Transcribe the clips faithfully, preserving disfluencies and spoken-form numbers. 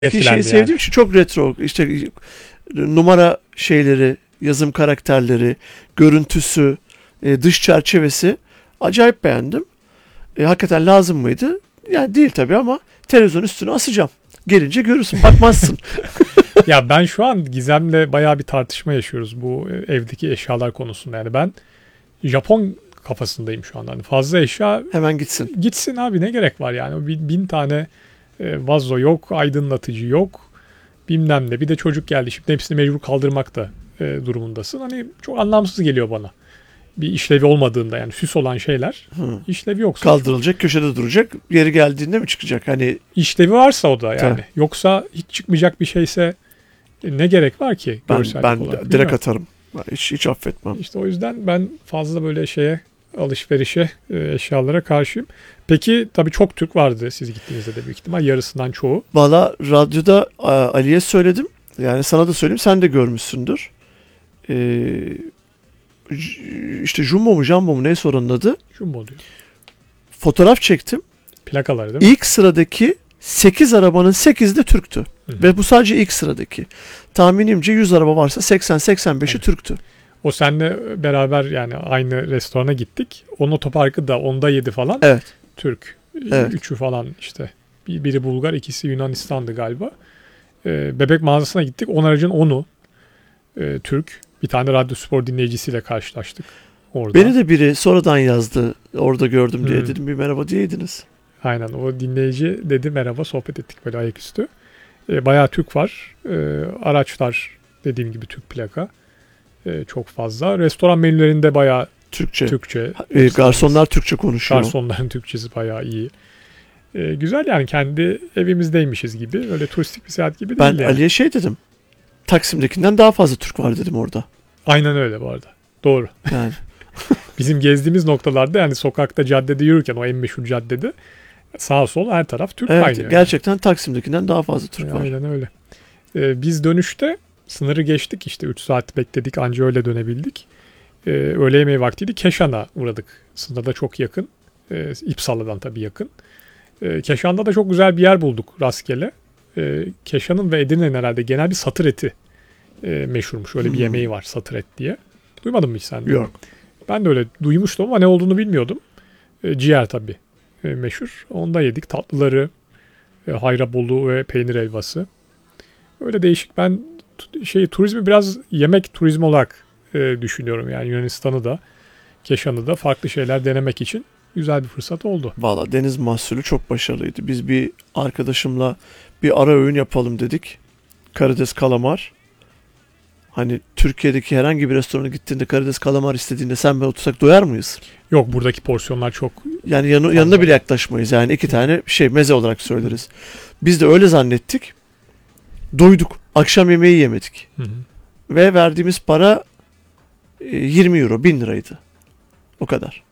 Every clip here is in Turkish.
Ki şeyi sevdiğim yani. için çok retro. İşte numara şeyleri, yazım karakterleri, görüntüsü, dış çerçevesi acayip beğendim. E, hakikaten lazım mıydı? Yani değil tabii ama televizyon üstüne asacağım. Gelince görürsün, bakmazsın. Ya ben şu an Gizem'le bayağı bir tartışma yaşıyoruz bu evdeki eşyalar konusunda. Yani ben Japon kafasındayım şu anda. Hani fazla eşya hemen gitsin. Gitsin abi, ne gerek var yani? Bin, bin tane e, vazo yok, aydınlatıcı yok, bilmem ne. Bir de çocuk geldi. Şimdi hepsini mecbur kaldırmak da e, durumundasın. Hani çok anlamsız geliyor bana. Bir işlevi olmadığında, yani süs olan şeyler Hı. işlevi yoksa. Kaldırılacak, köşede duracak. Yeri geldiğinde mi çıkacak? Hani işlevi varsa o da yani. Tabii. Yoksa hiç çıkmayacak bir şeyse ne gerek var ki? Ben, ben olarak, direkt atarım. Hiç, hiç affetmem. İşte o yüzden ben fazla böyle şeye, alışverişe, eşyalara karşıyım. Peki tabii çok Türk vardı siz gittiğinizde de büyük ihtimal, yarısından çoğu. Valla radyoda Ali'ye söyledim. Yani sana da söyleyeyim, sen de görmüşsündür. Ee, işte Jumbo mu Jumbo mu neyse oranın adı. Jumbo diyor. Fotoğraf çektim. Plakaları değil mi? İlk sıradaki sekiz arabanın sekizi de Türktü. Hı-hı. Ve bu sadece ilk sıradaki. Tahminimce yüz araba varsa seksen seksen beşi evet. Türktü. O seninle beraber yani aynı restorana gittik. Onun otoparkı da onda yedi falan. Evet. Türk. Evet. Üçü falan işte. Biri Bulgar, ikisi Yunanistan'dı galiba. Ee, bebek mağazasına gittik. On aracın onu e, Türk. Bir tane radyo spor dinleyicisiyle karşılaştık orada. Beni de biri sonradan yazdı. Orada gördüm diye. Hmm. Dedim bir merhaba diyeydiniz. Aynen, o dinleyici dedi merhaba, sohbet ettik böyle ayaküstü. E, bayağı Türk var. E, araçlar dediğim gibi Türk plaka. E, çok fazla. Restoran menülerinde bayağı Türkçe. Türkçe. E, garsonlar Türkçe konuşuyor. Garsonların Türkçesi bayağı iyi. E, güzel yani, kendi evimizdeymişiz gibi. Öyle turistik bir seyahat gibi ben değil yani. Ben Ali'ye şey dedim. Taksim'dekinden daha fazla Türk var dedim orada. Aynen öyle bu arada. Doğru. Yani. Bizim gezdiğimiz noktalarda, yani sokakta, caddede yürürken, o en meşhur caddede sağ sol her taraf Türk evet, kaynıyor. Gerçekten Taksim'dekinden daha fazla Türk e, var. Aynen öyle. E, biz dönüşte sınırı geçtik, işte üç saat bekledik, anca öyle dönebildik. E, öğle yemeği vaktiydi. Keşan'a uğradık. Sınırda çok yakın. E, İpsala'dan tabii yakın. E, Keşan'da da çok güzel bir yer bulduk rastgele. E, Keşan'ın ve Edirne'nin herhalde genel bir satır eti e, meşhurmuş. Öyle bir hmm. yemeği var, satır et diye. Duymadın mı hiç sen de? Yok. Ben de öyle duymuştum ama ne olduğunu bilmiyordum. E, ciğer tabii e, meşhur. Onu da yedik. Tatlıları, e, hayrabolu ve peynir helvası. Öyle değişik. Ben şey turizmi biraz yemek turizmi olarak e, düşünüyorum. Yani Yunanistan'ı da, Keşan'ı da farklı şeyler denemek için güzel bir fırsat oldu. Valla deniz mahsulü çok başarılıydı. Biz bir arkadaşımla bir ara öğün yapalım dedik. Karides kalamar. Hani Türkiye'deki herhangi bir restorana gittiğinde karides kalamar istediğinde sen ben otursak doyar mıyız? Yok, buradaki porsiyonlar çok... Yani yanı, yanına bile yaklaşmayız. Yani iki tane şey meze olarak söyleriz. Biz de öyle zannettik. Doyduk. Akşam yemeği yemedik. Hı hı. Ve verdiğimiz para yirmi euro, bin liraydı. O kadar.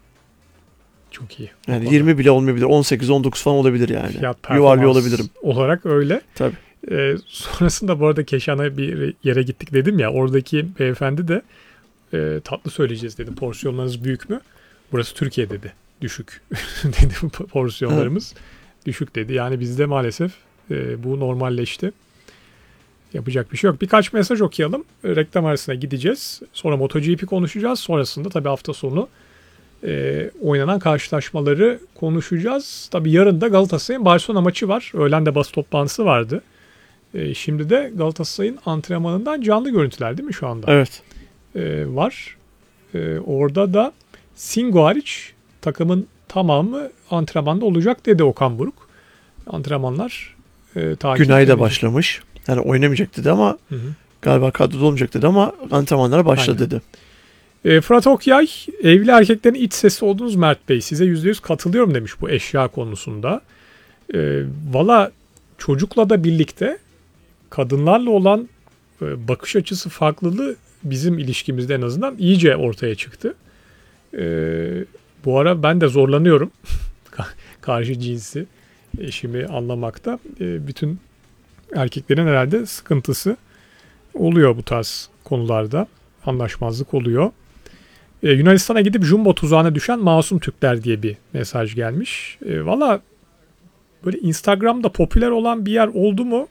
Çok iyi. Yani yirmi bile olmayabilir. on sekiz on dokuz falan olabilir yani. Yuvarlıyor olabilirim. Olarak öyle. Tabii. Ee, sonrasında bu arada Keşan'a bir yere gittik dedim ya. Oradaki beyefendi de e, tatlı söyleyeceğiz dedi. Porsiyonlarınız büyük mü? Burası Türkiye dedi. Düşük dedi porsiyonlarımız. Düşük dedi. Yani bizde maalesef e, bu normalleşti. Yapacak bir şey yok. Birkaç mesaj okuyalım. Reklam arasına gideceğiz. Sonra MotoGP konuşacağız. Sonrasında tabii hafta sonu e, oynanan karşılaşmaları konuşacağız. Tabii yarın da Galatasaray'ın Barcelona maçı var. Öğlen de basın toplantısı vardı. E, şimdi de Galatasaray'ın antrenmanından canlı görüntüler değil mi şu anda? Evet. E, var. E, orada da Singo hariç takımın tamamı antrenmanda olacak dedi Okan Buruk. Antrenmanlar e, takip Günay da başlamış. Yani oynamayacak dedi ama hı hı. galiba kadroda olmayacak dedi ama antrenmanlara başladı Aynen. dedi. E, Fırat Okyay, evli erkeklerin iç sesi oldunuz Mert Bey. Size yüzde yüz katılıyorum demiş bu eşya konusunda. E, Valla çocukla da birlikte kadınlarla olan e, bakış açısı farklılığı bizim ilişkimizde en azından iyice ortaya çıktı. E, bu ara ben de zorlanıyorum karşı cinsi eşimi anlamakta. E, bütün erkeklerin herhalde sıkıntısı oluyor bu tarz konularda. Anlaşmazlık oluyor. Ee, Yunanistan'a gidip jumbo tuzağına düşen masum Türkler diye bir mesaj gelmiş. Ee, Valla böyle Instagram'da popüler olan bir yer oldu mu